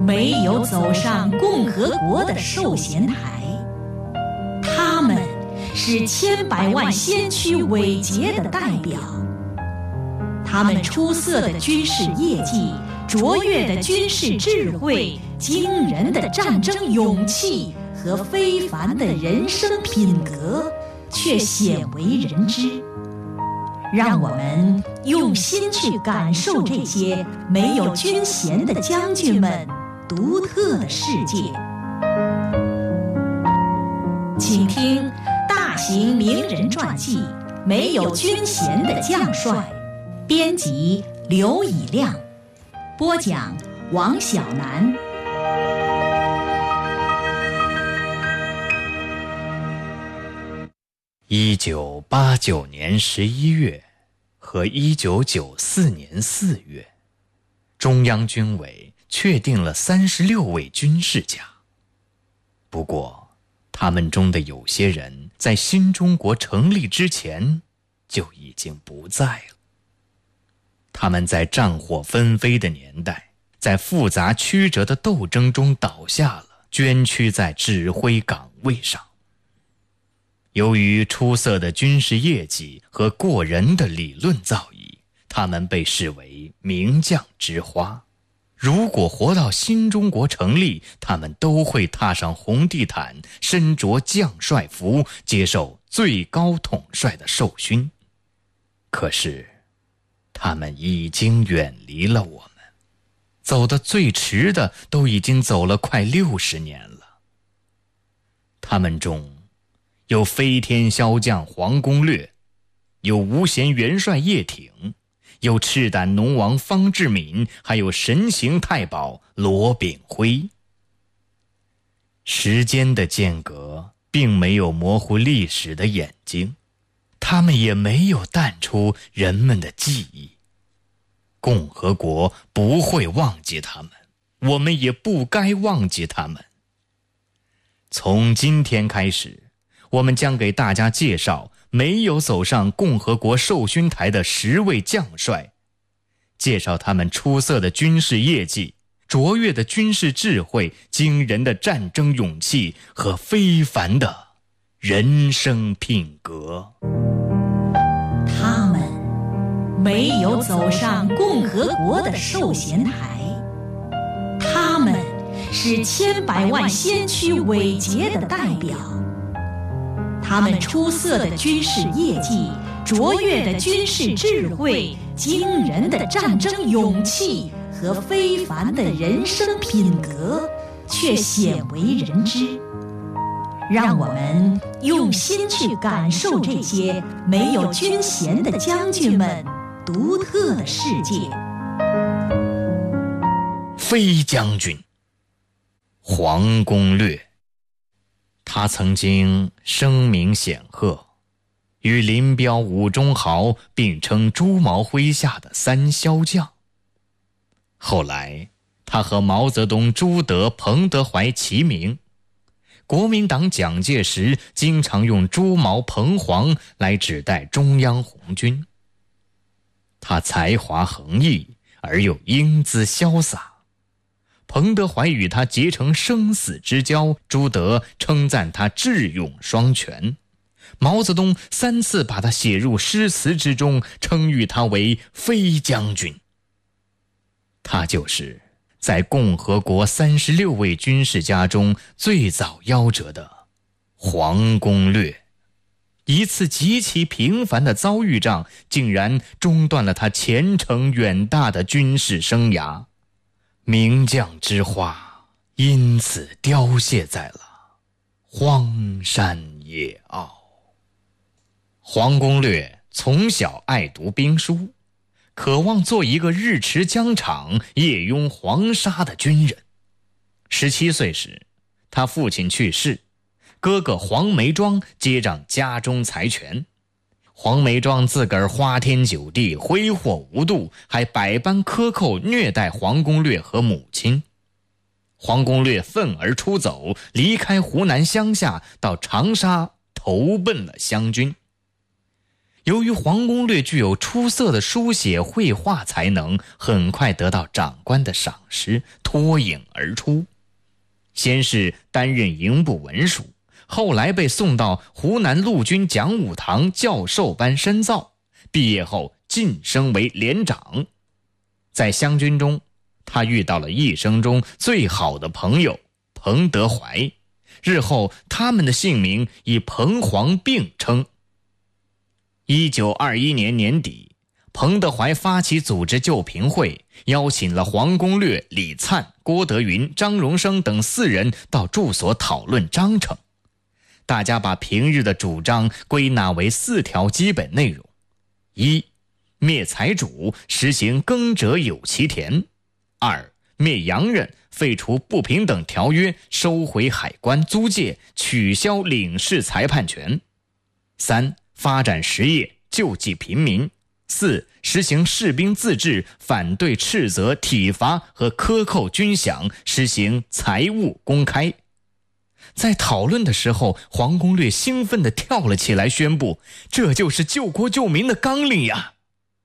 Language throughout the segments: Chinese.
没有走上共和国的授衔台，他们是千百万先驱伟捷的代表。他们出色的军事业绩、卓越的军事智慧、惊人的战争勇气和非凡的人生品格，却鲜为人知。让我们用心去感受这些没有军衔的将军们独特的世界。请听大型名人传记《没有军衔的将帅》，编辑刘以亮，播讲王小楠。 1989年11月和1994年4月，中央军委确定了36位军事家。不过，他们中的有些人在新中国成立之前就已经不在了。他们在战火纷飞的年代，在复杂曲折的斗争中倒下了，捐躯在指挥岗位上。由于出色的军事业绩和过人的理论造诣，他们被视为名将之花。如果活到新中国成立，他们都会踏上红地毯，身着将帅服，接受最高统帅的授勋。可是，他们已经远离了我们，走得最迟的都已经走了快60年了。他们中有飞天骁将黄公略，有无衔元帅叶挺，有赤胆农王方志敏，还有神行太保罗秉辉。时间的间隔并没有模糊历史的眼睛，他们也没有淡出人们的记忆。共和国不会忘记他们，我们也不该忘记他们。从今天开始，我们将给大家介绍没有走上共和国授勋台的10位将帅，介绍他们出色的军事业绩、卓越的军事智慧、惊人的战争勇气和非凡的人生品格。 他们没有走上共和国的授衔台，他们是千百万先驱伟捷的代表。他们出色的军事业绩、卓越的军事智慧、惊人的战争勇气和非凡的人生品格，却鲜为人知。让我们用心去感受这些没有军衔的将军们独特的世界。 飞将军黄公略，他曾经声名显赫，与林彪、伍中豪并称朱毛麾下的3骁将。后来他和毛泽东、朱德、彭德怀齐名，国民党蒋介石经常用朱毛、彭黄来指代中央红军。他才华横溢而又英姿潇洒，彭德怀与他结成生死之交，朱德称赞他智勇双全，毛泽东3次把他写入诗词之中，称誉他为飞将军。他就是在共和国36位军事家中最早夭折的黄公略。一次极其平凡的遭遇上，竟然中断了他前程远大的军事生涯，名将之花因此凋谢在了荒山野坳。黄公略从小爱读兵书，渴望做一个日持疆场、夜拥黄沙的军人。17岁时，他父亲去世，哥哥黄梅庄接掌家中财权。黄梅庄自个儿花天酒地，挥霍无度，还百般克扣虐待黄公略和母亲。黄公略愤而出走，离开湖南乡下，到长沙投奔了湘军。 由于黄公略具有出色的书写绘画才能，很快得到长官的赏识，脱颖而出。先是担任营部文书，后来被送到湖南陆军讲武堂教授班深造，毕业后晋升为连长。在湘军中，他遇到了一生中最好的朋友彭德怀，日后他们的姓名以彭黄并称。1921年年底，彭德怀发起组织救贫会，邀请了黄公略、李灿、郭德云、张荣生等4人到住所讨论章程。大家把平日的主张归纳为4条基本内容： 1. 灭财主，实行耕者有其田； 2. 灭洋人，废除不平等条约，收回海关租界，取消领事裁判权； 3. 发展实业，救济贫民； 4. 实行士兵自治，反对斥责、体罚和克扣军饷，实行财务公开。在讨论的时候，黄公略兴奋地跳了起来，宣布：这就是救国救民的纲领呀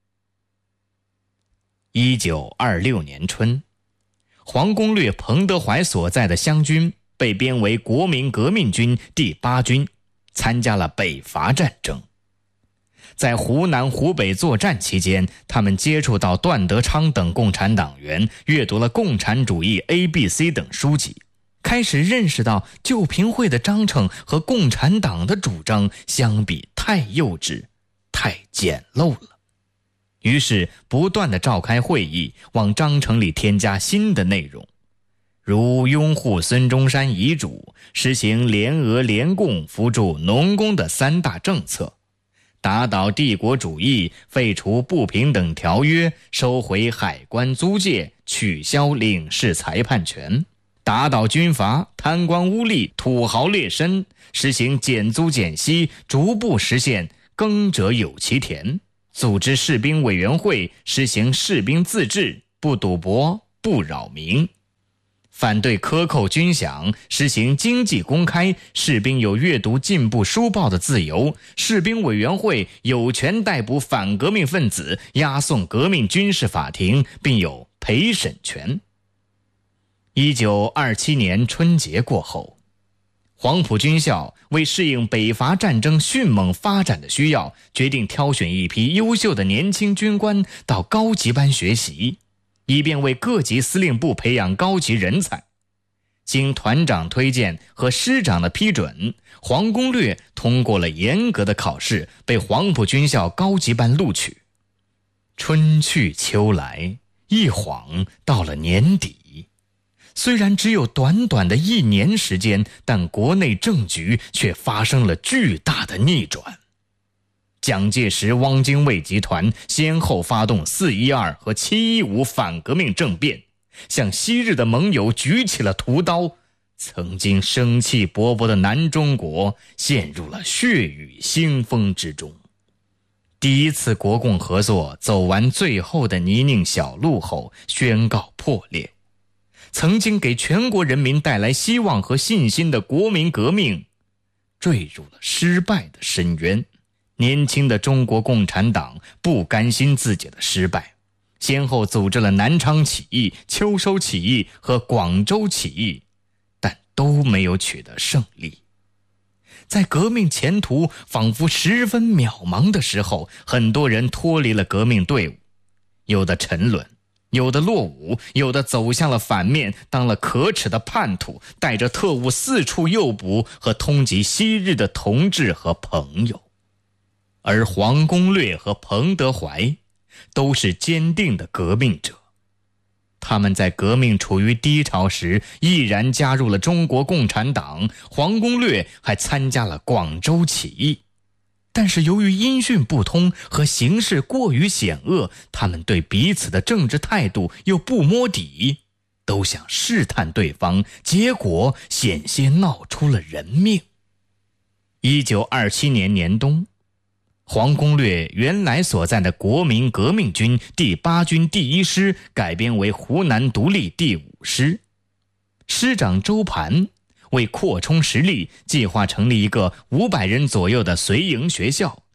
！1926年春，黄公略、彭德怀所在的湘军被编为国民革命军第8军，参加了北伐战争。在湖南、湖北作战期间，他们接触到段德昌等共产党员，阅读了《共产主义 ABC》等书籍，开始认识到救贫会的章程和共产党的主张相比太幼稚、太简陋了。于是不断地召开会议，往章程里添加新的内容，如拥护孙中山遗嘱，实行联俄联共扶助农工的3大政策，打倒帝国主义，废除不平等条约，收回海关租界，取消领事裁判权，打倒军阀、贪官污吏、土豪劣绅，实行减租减息，逐步实现耕者有其田，组织士兵委员会，实行士兵自治，不赌博，不扰民，反对克扣军饷，实行经济公开，士兵有阅读进步书报的自由，士兵委员会有权逮捕反革命分子，押送革命军事法庭，并有陪审权。1927年春节过后，黄埔军校为适应北伐战争迅猛发展的需要，决定挑选一批优秀的年轻军官到高级班学习，以便为各级司令部培养高级人才。经团长推荐和师长的批准，黄公略通过了严格的考试，被黄埔军校高级班录取。春去秋来，一晃到了年底。虽然只有短短的1年时间，但国内政局却发生了巨大的逆转。蒋介石、汪精卫集团先后发动412和715反革命政变，向昔日的盟友举起了屠刀，曾经生气勃勃的南中国陷入了血雨腥风之中。第一次国共合作走完最后的泥泞小路后，宣告破裂。曾经给全国人民带来希望和信心的国民革命，坠入了失败的深渊。年轻的中国共产党不甘心自己的失败，先后组织了南昌起义、秋收起义和广州起义，但都没有取得胜利。在革命前途仿佛十分渺茫的时候，很多人脱离了革命队伍，有的沉沦，有的落伍，有的走向了反面，当了可耻的叛徒，带着特务四处诱捕和通缉昔日的同志和朋友。而黄公略和彭德怀都是坚定的革命者，他们在革命处于低潮时毅然加入了中国共产党，黄公略还参加了广州起义。但是由于音讯不通和形势过于险恶，他们对彼此的政治态度又不摸底，都想试探对方，结果险些闹出了人命。1927年年冬，黄公略原来所在的国民革命军第8军第1师改编为湖南独立第5师，师长周盘为扩充实力，计划成立一个500人左右的随营学校，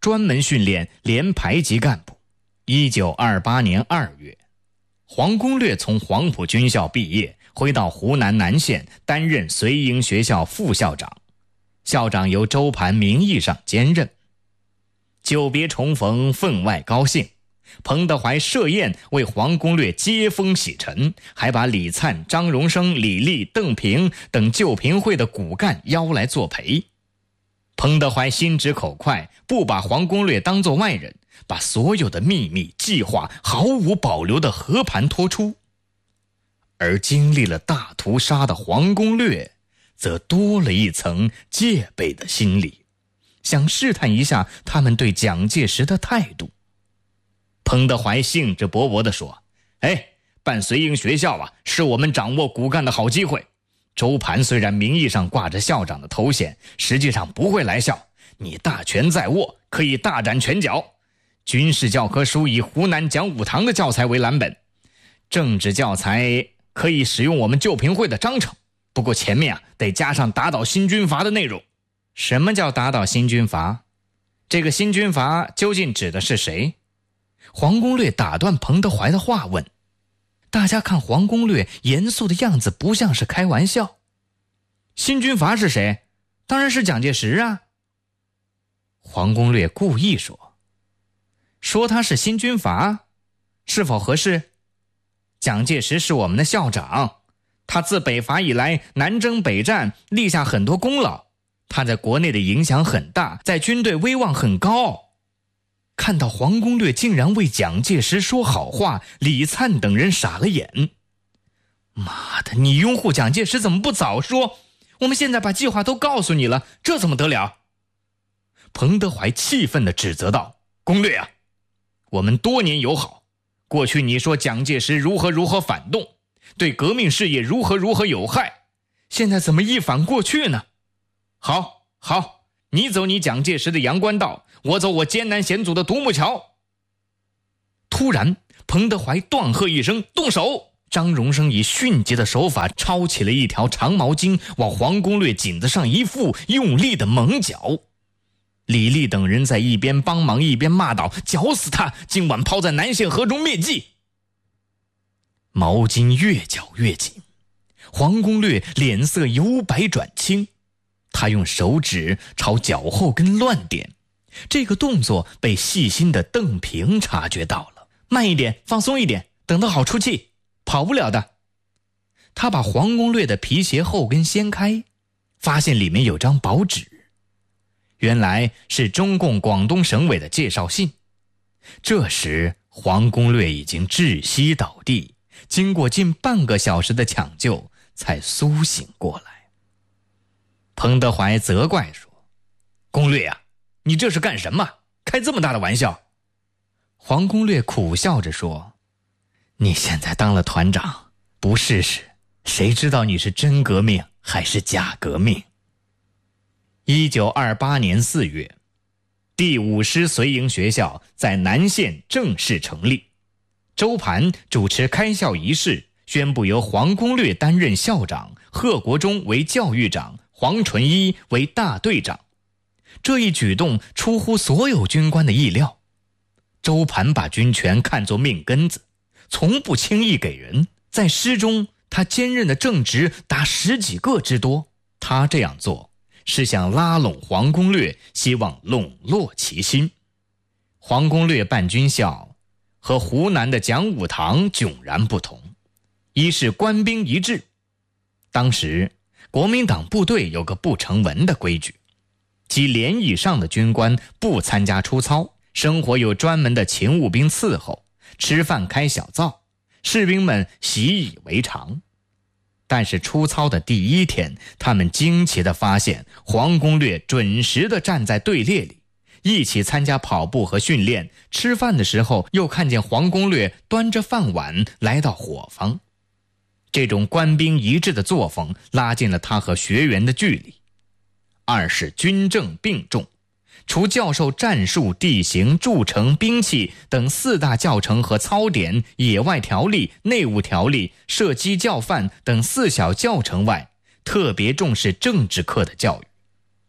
专门训练连排级干部。1928年2月，黄公略从黄埔军校毕业，回到湖南南县担任绥英学校副校长，校长由周盘名义上兼任。久别重逢，分外高兴。彭德怀设宴为黄公略接风洗尘，还把李灿、张荣生、李立、邓平等旧平会的骨干邀来作陪。彭德怀心直口快，不把黄公略当作外人，把所有的秘密计划毫无保留地和盘托出。而经历了大屠杀的黄公略则多了一层戒备的心理，想试探一下他们对蒋介石的态度。彭德怀兴致勃勃地说，办绥英学校啊，是我们掌握骨干的好机会。周盘虽然名义上挂着校长的头衔，实际上不会来校，你大权在握，可以大展拳脚。军事教科书以湖南讲武堂的教材为蓝本，政治教材可以使用我们旧平会的章程，不过前面得加上打倒新军阀的内容。什么叫打倒新军阀？这个新军阀究竟指的是谁？黄公略打断彭德怀的话问。大家看黄公略严肃的样子，不像是开玩笑。新军阀是谁？当然是蒋介石啊。黄公略故意说他是新军阀，是否合适？蒋介石是我们的校长，他自北伐以来南征北战，立下很多功劳，他在国内的影响很大，在军队威望很高。看到黄公略竟然为蒋介石说好话，李灿等人傻了眼。妈的，你拥护蒋介石怎么不早说？我们现在把计划都告诉你了，这怎么得了？彭德怀气愤地指责道，公略啊，我们多年友好，过去你说蒋介石如何反动，对革命事业如何有害，现在怎么一反过去呢？好，你走你蒋介石的阳关道，我走我艰难险阻的独木桥。突然，彭德怀断喝一声，动手！张荣生以迅捷的手法抄起了一条长毛巾，往黄公略颈子上一附，用力的猛绞。李立等人在一边帮忙一边骂道，绞死他，今晚抛在南线河中灭迹。毛巾越绞越紧，黄公略脸色由白转青，他用手指朝脚后跟乱点，这个动作被细心的邓平察觉到了。慢一点，放松一点，等得好出气，跑不了的。他把黄公略的皮鞋后跟掀开，发现里面有张薄纸，原来是中共广东省委的介绍信。这时黄公略已经窒息倒地，经过近半个小时的抢救才苏醒过来。彭德怀责怪说，公略啊，你这是干什么？开这么大的玩笑。黄公略苦笑着说，你现在当了团长，不试试，谁知道你是真革命还是假革命。1928年4月，第5师绥英学校在南县正式成立，周盘主持开校仪式，宣布由黄公略担任校长，贺国忠为教育长，黄纯一为大队长。这一举动出乎所有军官的意料。周盘把军权看作命根子，从不轻易给人。在师中，他兼任的正职达10几个之多。他这样做是想拉拢黄公略，希望笼络其心。黄公略办军校和湖南的讲武堂迥然不同，一是官兵一致。当时国民党部队有个不成文的规矩，即连以上的军官不参加出操，生活有专门的勤务兵伺候，吃饭开小灶，士兵们习以为常。但是出操的第一天，他们惊奇地发现黄公略准时地站在队列里，一起参加跑步和训练，吃饭的时候又看见黄公略端着饭碗来到伙房。这种官兵一致的作风拉近了他和学员的距离。二是军政并重，除教授战术、地形、筑城、兵器等4大教程和操典、野外条例、内务条例、射击教范等4小教程外，特别重视政治课的教育。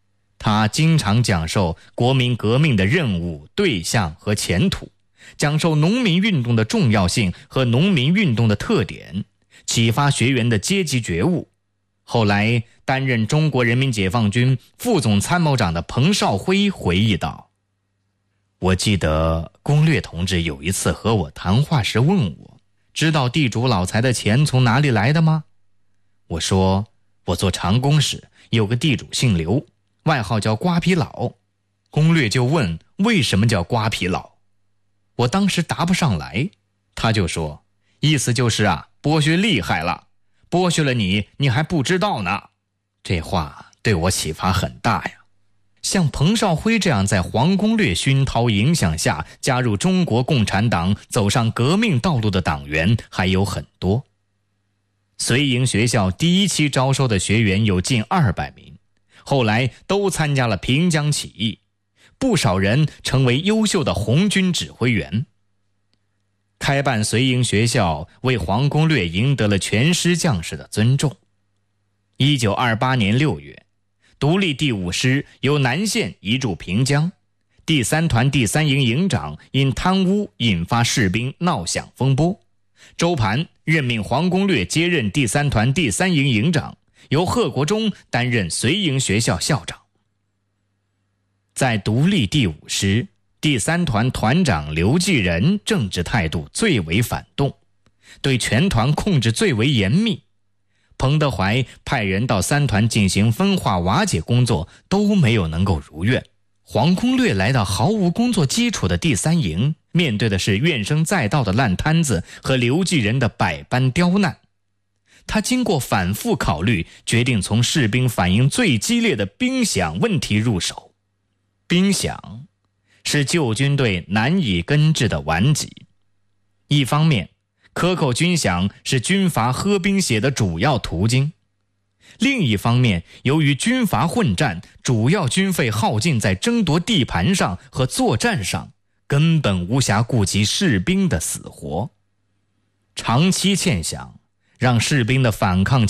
他经常讲授国民革命的任务、对象和前途，讲授农民运动的重要性和农民运动的特点，启发学员的阶级觉悟。后来担任中国人民解放军副总参谋长的彭绍辉回忆道：我记得龚略同志有一次和我谈话时问我，知道地主老财的钱从哪里来的吗？我说，我做长工时有个地主姓刘，外号叫瓜皮佬。龚略就问为什么叫瓜皮佬，我当时答不上来，他就说，意思就是剥削厉害了，剥削了你，你还不知道呢。这话对我启发很大呀。像彭绍辉这样在黄公略熏陶影响下加入中国共产党走上革命道路的党员还有很多。绥营学校第一期招收的学员有近200名，后来都参加了平江起义，不少人成为优秀的红军指挥员。开办绥营学校为黄公略赢得了全师将士的尊重。1928年6月，独立第5师由南线移驻平江，第3团第3营营长因贪污引发士兵闹饷风波，周盘任命黄公略接任第3团第3营营长，由贺国忠担任绥营学校校长。在独立第5师，第3团团长刘继仁政治态度最为反动，对全团控制最为严密。彭德怀派人到3团进行分化瓦解工作，都没有能够如愿。黄公略来到毫无工作基础的第3营，面对的是怨声载道的烂摊子和刘继仁的百般刁难。他经过反复考虑，决定从士兵反应最激烈的兵饷问题入手。兵饷是旧军队难以根治的顽疾。一方面，克扣军饷是军阀喝兵血的主要途径；另一方面，由于军阀混战，主要军费耗尽在争夺地盘上和作战上，根本无暇顾及士兵的死活。长期欠饷，让士兵的反抗